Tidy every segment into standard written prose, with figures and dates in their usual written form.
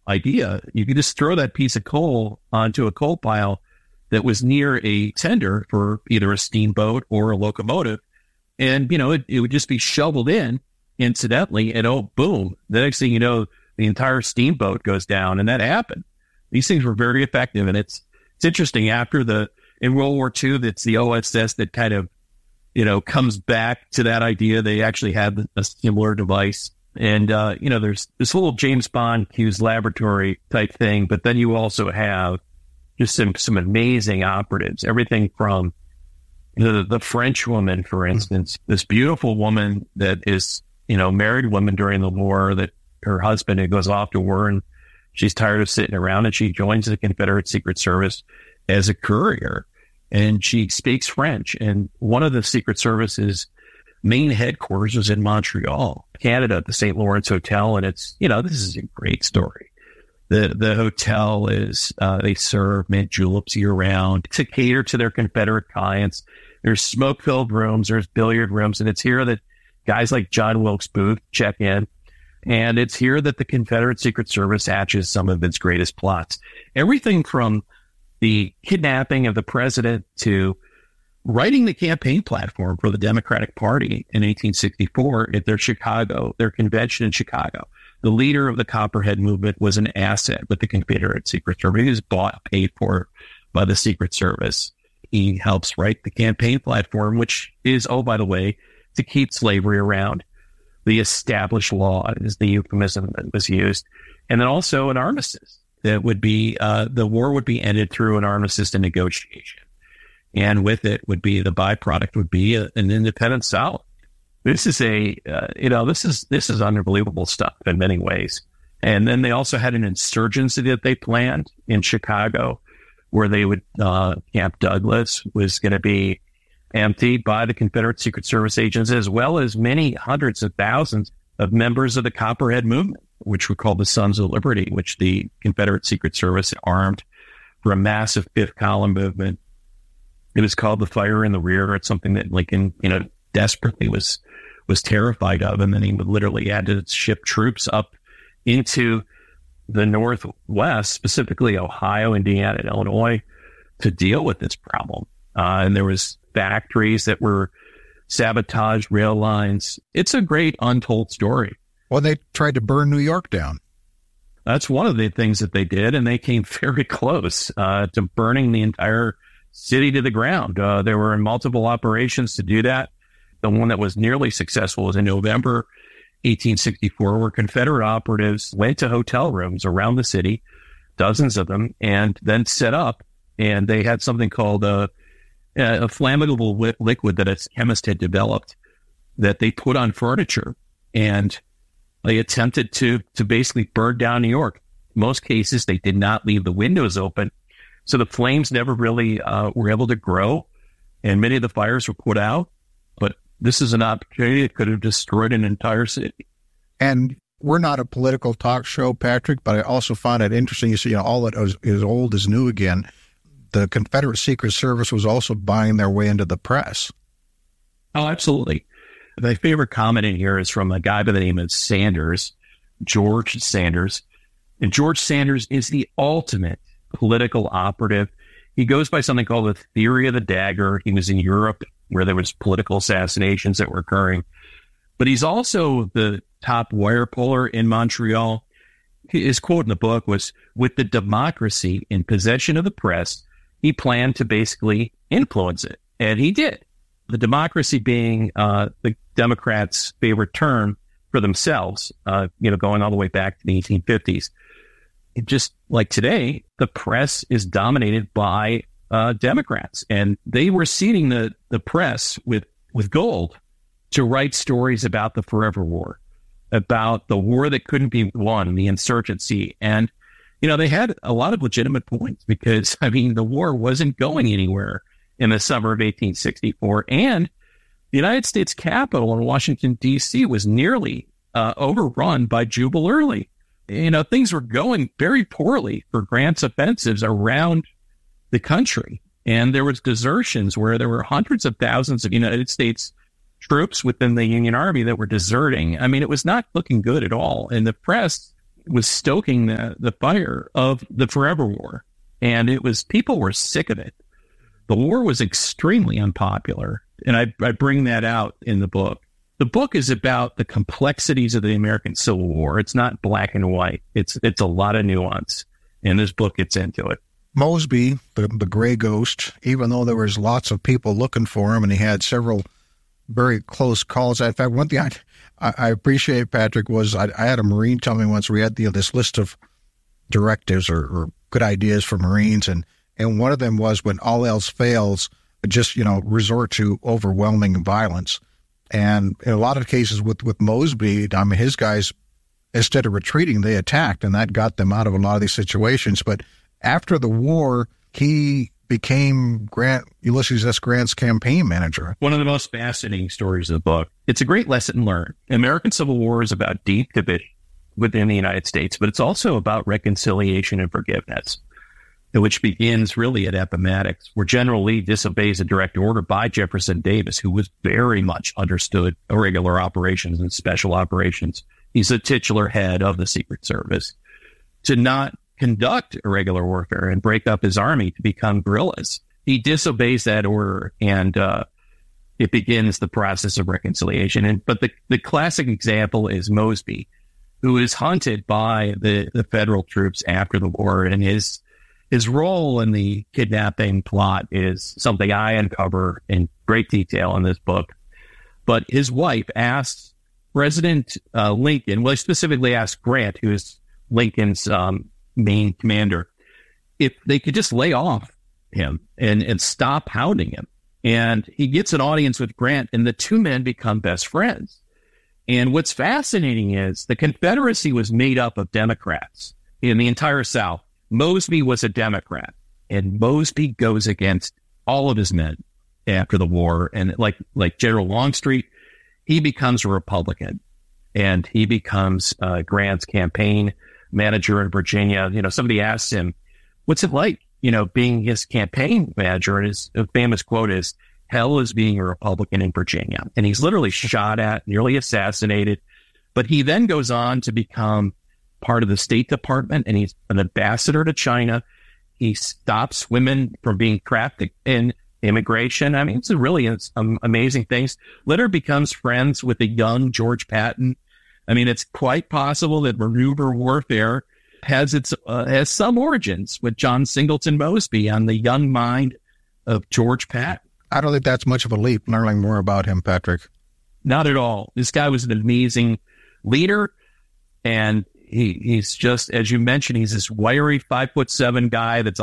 idea. You could just throw that piece of coal onto a coal pile that was near a tender for either a steamboat or a locomotive. And, it would just be shoveled in incidentally. And boom, the next thing you know, the entire steamboat goes down. And that happened. These things were very effective. And it's interesting in World War II, that's the OSS that kind of, comes back to that idea. They actually had a similar device. And, there's this little James Bond Q's laboratory type thing, but then you also have just some amazing operatives, everything from the French woman, for instance, this beautiful woman that is, married woman during the war, that her husband goes off to war and she's tired of sitting around, and she joins the Confederate Secret Service as a courier, and she speaks French. And one of the Secret Service's main headquarters was in Montreal, Canada, at the St. Lawrence Hotel. And it's, this is a great story. The hotel is, they serve mint juleps year round to cater to their Confederate clients. There's smoke-filled rooms, there's billiard rooms, and it's here that guys like John Wilkes Booth check in. And it's here that the Confederate Secret Service hatches some of its greatest plots. Everything from the kidnapping of the president to writing the campaign platform for the Democratic Party in 1864 at their convention in Chicago. The leader of the Copperhead movement was an asset with the Confederate Secret Service. He was paid for by the Secret Service. He helps write the campaign platform, which is, by the way, to keep slavery around. The established law is the euphemism that was used. And then also an armistice that would be, the war would be ended through an armistice and negotiation. And with it would be, the byproduct would be an independent South. This is this is unbelievable stuff in many ways. And then they also had an insurgency that they planned in Chicago, where they would, Camp Douglas was going to be emptied by the Confederate Secret Service agents, as well as many hundreds of thousands of members of the Copperhead movement, which were called the Sons of Liberty, which the Confederate Secret Service armed for a massive fifth column movement. It was called the Fire in the Rear. It's something that Lincoln, desperately was terrified of. And then he literally had to ship troops up into the Northwest, specifically Ohio, Indiana, and Illinois, to deal with this problem. And there was factories that were sabotaged, rail lines. It's a great untold story. Well, they tried to burn New York down. That's one of the things that they did, and they came very close to burning the entire city to the ground. There were multiple operations to do that. The one that was nearly successful was in November 1864, where Confederate operatives went to hotel rooms around the city, dozens of them, and then set up. And they had something called a flammable liquid that a chemist had developed that they put on furniture. And they attempted to basically burn down New York. In most cases, they did not leave the windows open. So the flames never really were able to grow, and many of the fires were put out. But this is an opportunity that could have destroyed an entire city. And we're not a political talk show, Patrick, but I also find it interesting. You see, all that is old is new again. The Confederate Secret Service was also buying their way into the press. Oh, absolutely. My favorite comment in here is from a guy by the name of Sanders, George Sanders. And George Sanders is the ultimate political operative. He goes by something called the theory of the dagger. He was in Europe where there was political assassinations that were occurring. But he's also the top wire puller in Montreal. His quote in the book was, "With the democracy in possession of the press, he planned to basically influence it." And he did. The democracy being the Democrats' favorite term for themselves, going all the way back to the 1850s. Just like today, the press is dominated by Democrats, and they were seeding the press with gold to write stories about the Forever War, about the war that couldn't be won, the insurgency. And, they had a lot of legitimate points because, the war wasn't going anywhere in the summer of 1864. And the United States Capitol in Washington, D.C. was nearly overrun by Jubal Early. Things were going very poorly for Grant's offensives around the country. And there was desertions where there were hundreds of thousands of United States troops within the Union Army that were deserting. It was not looking good at all. And the press was stoking the fire of the forever war. And people were sick of it. The war was extremely unpopular. And I bring that out in the book. The book is about the complexities of the American Civil War. It's not black and white. It's a lot of nuance. And this book gets into it. Mosby, the gray ghost, even though there was lots of people looking for him and he had several very close calls. In fact, one thing I appreciate, Patrick, was I had a Marine tell me once, we had this list of directives or good ideas for Marines, and one of them was, when all else fails, just, resort to overwhelming violence. And in a lot of cases with Mosby, I mean, his guys, instead of retreating, they attacked, and that got them out of a lot of these situations. But after the war, he became Ulysses S. Grant's campaign manager. One of the most fascinating stories of the book. It's a great lesson learned. American Civil War is about deep division within the United States, but it's also about reconciliation and forgiveness, which begins really at Appomattox, where General Lee disobeys a direct order by Jefferson Davis, who was very much understood irregular operations and special operations. He's the titular head of the Secret Service, to not conduct irregular warfare and break up his army to become guerrillas. He disobeys that order, and it begins the process of reconciliation. But the classic example is Mosby, who is hunted by the federal troops after the war, and his role in the kidnapping plot is something I uncover in great detail in this book. But his wife asks President Lincoln, well, he specifically asked Grant, who is Lincoln's main commander, if they could just lay off him and stop hounding him. And he gets an audience with Grant, and the two men become best friends. And what's fascinating is the Confederacy was made up of Democrats in the entire South. Mosby was a Democrat, and Mosby goes against all of his men after the war. And like General Longstreet, he becomes a Republican, and he becomes Grant's campaign manager in Virginia. Somebody asked him, what's it like, being his campaign manager? And his famous quote is, hell is being a Republican in Virginia. And he's literally shot at, nearly assassinated. But he then goes on to become part of the State Department, and he's an ambassador to China. He stops women from being trafficked in immigration. I mean, it's really some amazing things. Later becomes friends with the young George Patton. I mean, it's quite possible that maneuver warfare has some origins with John Singleton Mosby on the young mind of George Patton. I don't think that's much of a leap, learning more about him, Patrick. Not at all. This guy was an amazing leader, and he's just, as you mentioned, he's this wiry 5'7" guy that's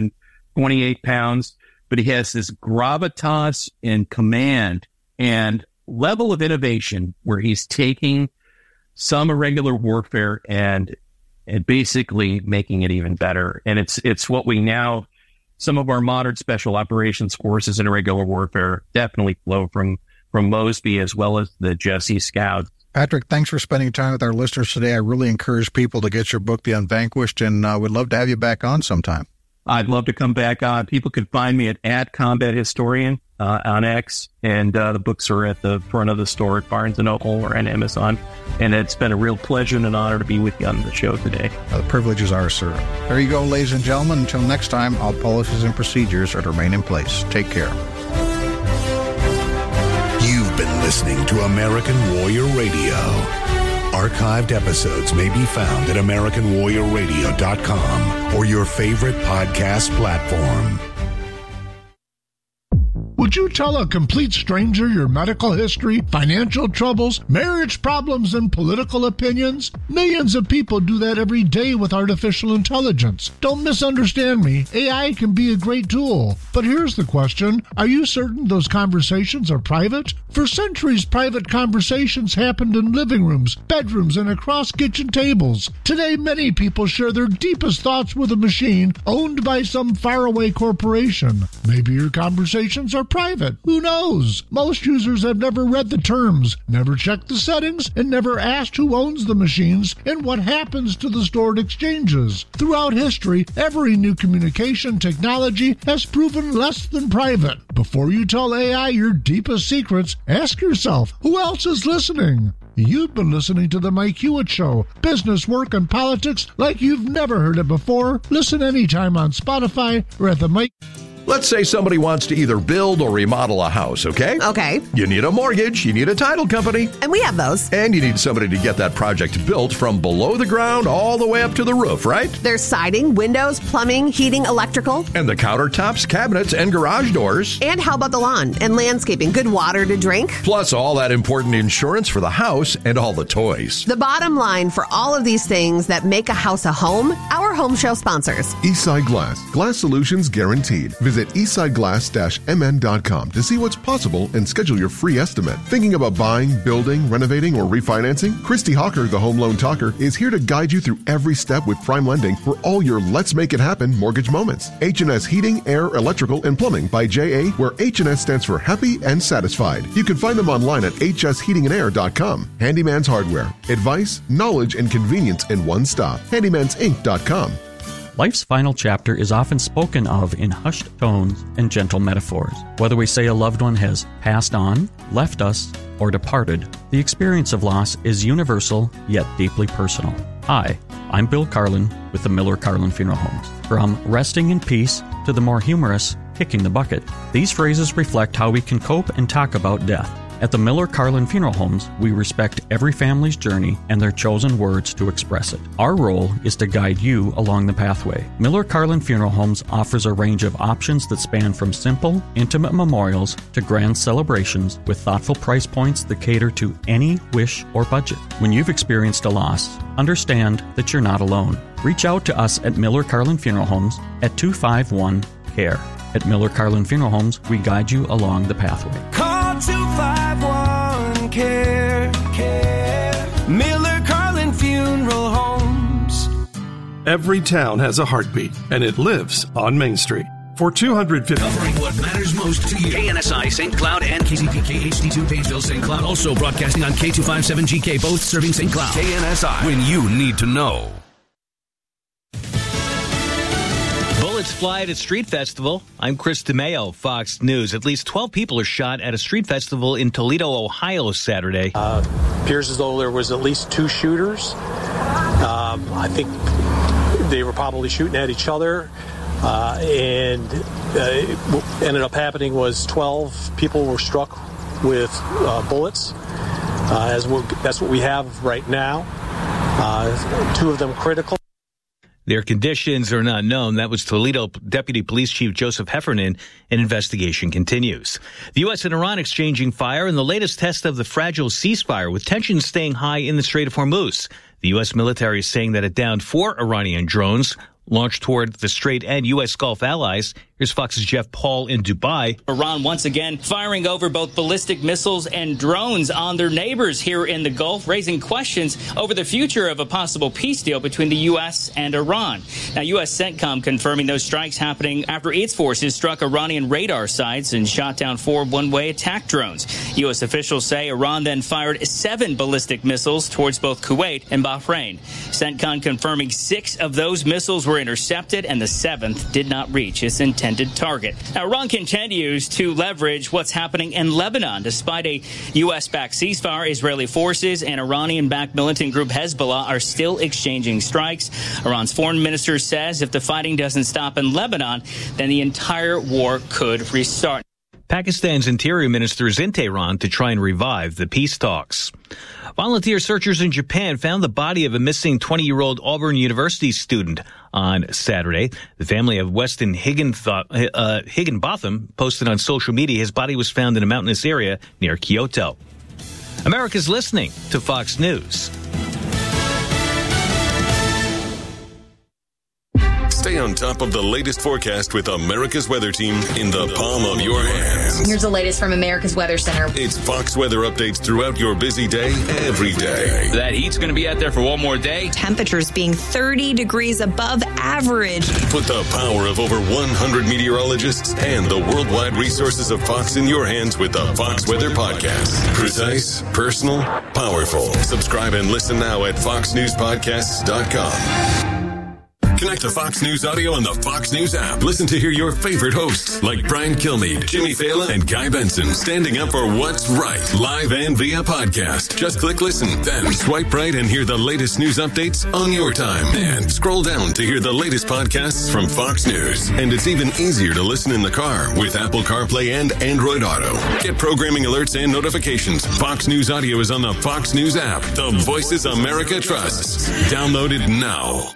128 pounds, but he has this gravitas and command and level of innovation where he's taking some irregular warfare and basically making it even better. And it's what we now, some of our modern special operations forces in irregular warfare definitely flow from Mosby, as well as the Jesse Scouts. Patrick, thanks for spending time with our listeners today. I really encourage people to get your book, The Unvanquished, and would love to have you back on sometime. I'd love to come back on. People can find me at Combat Historian on X, and the books are at the front of the store at Barnes & Noble or on Amazon. And it's been a real pleasure and an honor to be with you on the show today. The privilege is ours, sir. There you go, ladies and gentlemen. Until next time, all policies and procedures are to remain in place. Take care. You've been listening to American Warrior Radio. Archived episodes may be found at AmericanWarriorRadio.com or your favorite podcast platform. Would you tell a complete stranger your medical history, financial troubles, marriage problems, and political opinions? Millions of people do that every day with artificial intelligence. Don't misunderstand me. AI can be a great tool. But here's the question. Are you certain those conversations are private? For centuries, private conversations happened in living rooms, bedrooms, and across kitchen tables. Today, many people share their deepest thoughts with a machine owned by some faraway corporation. Maybe your conversations are private. Who knows? Most users have never read the terms, never checked the settings, and never asked who owns the machines and what happens to the stored exchanges. Throughout history, every new communication technology has proven less than private. Before you tell AI your deepest secrets, ask yourself, who else is listening? You've been listening to The Mike Hewitt Show. Business, work, and politics like you've never heard it before. Listen anytime on Spotify or at the Mike. Let's say somebody wants to either build or remodel a house, okay? Okay. You need a mortgage, you need a title company. And we have those. And you need somebody to get that project built from below the ground all the way up to the roof, right? There's siding, windows, plumbing, heating, electrical. And the countertops, cabinets, and garage doors. And how about the lawn and landscaping? Good water to drink. Plus all that important insurance for the house and all the toys. The bottom line for all of these things that make a house a home, our home show sponsors. Eastside Glass. Glass solutions guaranteed. Visit eastsideglass-mn.com to see what's possible and schedule your free estimate. Thinking about buying, building, renovating, or refinancing? Christy Hawker, the Home Loan Talker, is here to guide you through every step with Prime Lending for all your Let's Make It Happen mortgage moments. H&S Heating, Air, Electrical, and Plumbing by J.A., where H&S stands for happy and satisfied. You can find them online at hsheatingandair.com. Handyman's Hardware. Advice, knowledge, and convenience in one stop. handymansinc.com. Life's final chapter is often spoken of in hushed tones and gentle metaphors. Whether we say a loved one has passed on, left us, or departed, the experience of loss is universal yet deeply personal. Hi, I'm Bill Carlin with the Miller Carlin Funeral Homes. From resting in peace to the more humorous kicking the bucket, these phrases reflect how we can cope and talk about death. At the Miller Carlin Funeral Homes, we respect every family's journey and their chosen words to express it. Our role is to guide you along the pathway. Miller Carlin Funeral Homes offers a range of options that span from simple, intimate memorials to grand celebrations with thoughtful price points that cater to any wish or budget. When you've experienced a loss, understand that you're not alone. Reach out to us at Miller Carlin Funeral Homes at 251-CARE. At Miller Carlin Funeral Homes, we guide you along the pathway. Call 251-CARE. Miller Carlin Funeral Homes. Every town has a heartbeat, and it lives on Main Street. For 250... Covering what matters most to you. KNSI St. Cloud and KCPK HD2 Painesville St. Cloud. Also broadcasting on K257GK, both serving St. Cloud. KNSI, when you need to know. Bullets fly at a street festival. I'm Chris DeMeo, Fox News. At least 12 people are shot at a street festival in Toledo, Ohio, Saturday. Appears as though there was at least two shooters. I think they were probably shooting at each other. And what ended up happening was 12 people were struck with bullets. That's what we have right now. Two of them critical. Their conditions are not known. That was Toledo Deputy Police Chief Joseph Heffernan. An investigation continues. The U.S. and Iran exchanging fire in the latest test of the fragile ceasefire, with tensions staying high in the Strait of Hormuz. The U.S. military is saying that it downed 4 Iranian drones launched toward the Strait and U.S. Gulf allies. Here's Fox's Jeff Paul in Dubai. Iran once again firing over both ballistic missiles and drones on their neighbors here in the Gulf, raising questions over the future of a possible peace deal between the U.S. and Iran. Now, U.S. CENTCOM confirming those strikes happening after its forces struck Iranian radar sites and shot down 4 one-way attack drones. U.S. officials say Iran then fired 7 ballistic missiles towards both Kuwait and Bahrain. CENTCOM confirming 6 of those missiles were intercepted and the 7th did not reach its intended target. Now, Iran continues to leverage what's happening in Lebanon. Despite a U.S.-backed ceasefire, Israeli forces and Iranian-backed militant group Hezbollah are still exchanging strikes. Iran's foreign minister says if the fighting doesn't stop in Lebanon, then the entire war could restart. Pakistan's interior minister is in Tehran to try and revive the peace talks. Volunteer searchers in Japan found the body of a missing 20-year-old Auburn University student on Saturday. The family of Weston Higginbotham posted on social media his body was found in a mountainous area near Kyoto. America's listening to Fox News. Stay on top of the latest forecast with America's Weather Team in the palm of your hands. Here's the latest from America's Weather Center. It's Fox weather updates throughout your busy day, every day. That heat's going to be out there for one more day. Temperatures being 30 degrees above average. Put the power of over 100 meteorologists and the worldwide resources of Fox in your hands with the Fox Weather Podcast. Precise, personal, powerful. Subscribe and listen now at foxnewspodcasts.com. Connect to Fox News Audio on the Fox News app. Listen to hear your favorite hosts like Brian Kilmeade, Jimmy Fallon, and Guy Benson standing up for what's right, live and via podcast. Just click listen, then swipe right and hear the latest news updates on your time. And scroll down to hear the latest podcasts from Fox News. And it's even easier to listen in the car with Apple CarPlay and Android Auto. Get programming alerts and notifications. Fox News Audio is on the Fox News app. The voices America trusts. Download it now.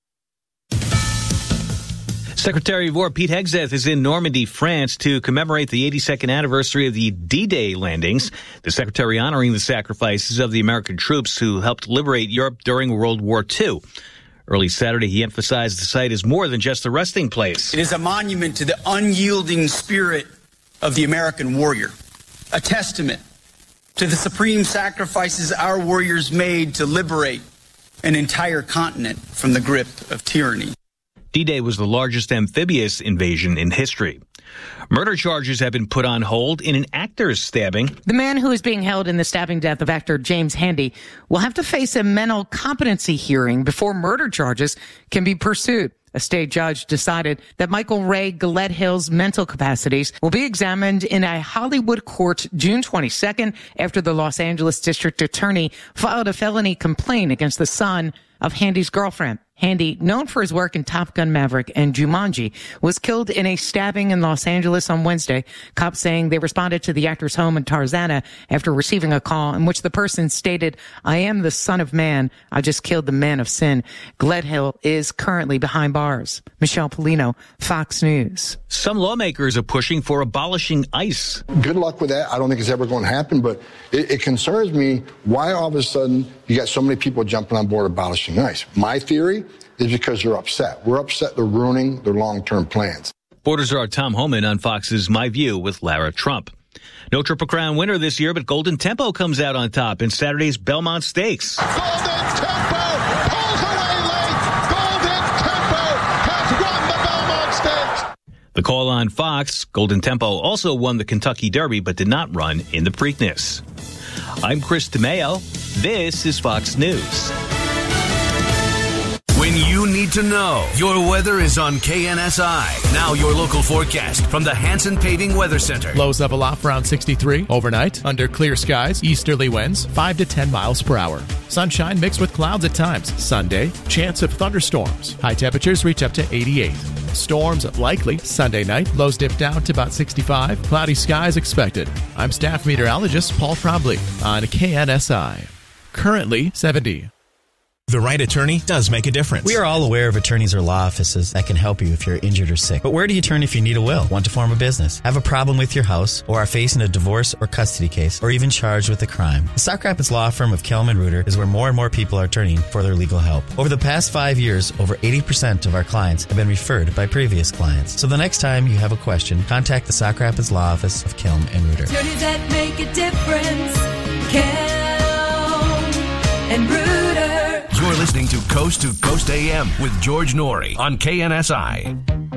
Secretary of War Pete Hegseth is in Normandy, France, to commemorate the 82nd anniversary of the D-Day landings. The Secretary honoring the sacrifices of the American troops who helped liberate Europe during World War II. Early Saturday, he emphasized the site is more than just a resting place. It is a monument to the unyielding spirit of the American warrior, a testament to the supreme sacrifices our warriors made to liberate an entire continent from the grip of tyranny. D-Day was the largest amphibious invasion in history. Murder charges have been put on hold in an actor's stabbing. The man who is being held in the stabbing death of actor James Handy will have to face a mental competency hearing before murder charges can be pursued. A state judge decided that Michael Ray Gledhill's mental capacities will be examined in a Hollywood court June 22nd after the Los Angeles district attorney filed a felony complaint against the son of Handy's girlfriend. Handy, known for his work in Top Gun Maverick and Jumanji, was killed in a stabbing in Los Angeles on Wednesday. Cops saying they responded to the actor's home in Tarzana after receiving a call in which the person stated, "I am the son of man. I just killed the man of sin." Gledhill is currently behind bars. Michelle Polino, Fox News. Some lawmakers are pushing for abolishing ICE. Good luck with that. I don't think it's ever going to happen, but it concerns me why all of a sudden you got so many people jumping on board abolishing ICE. My theory is because they're upset. We're upset they're ruining their long-term plans. Borders are Tom Homan on Fox's My View with Lara Trump. No Triple Crown winner this year, but Golden Tempo comes out on top in Saturday's Belmont Stakes. Golden Tempo pulls away late. Golden Tempo has won the Belmont Stakes. The call on Fox, Golden Tempo also won the Kentucky Derby but did not run in the Preakness. I'm Chris DeMeo. This is Fox News. When you need to know, your weather is on KNSI. Now your local forecast from the Hanson Paving Weather Center. Lows level off around 63 overnight. Under clear skies, easterly winds 5 to 10 miles per hour. Sunshine mixed with clouds at times. Sunday, chance of thunderstorms. High temperatures reach up to 88. Storms likely Sunday night. Lows dip down to about 65. Cloudy skies expected. I'm staff meteorologist Paul Frobley on KNSI. Currently 70. The right attorney does make a difference. We are all aware of attorneys or law offices that can help you if you're injured or sick. But where do you turn if you need a will, want to form a business, have a problem with your house, or are facing a divorce or custody case, or even charged with a crime? The Sauk Rapids law firm of Kelman Reuter is where more and more people are turning for their legal help. Over the past 5 years, over 80% of our clients have been referred by previous clients. So the next time you have a question, contact the Sauk Rapids law office of Kelman and Reuter. Attorneys that make a difference. Kelman and Reuter. You're listening to Coast AM with George Norrie on KNSI.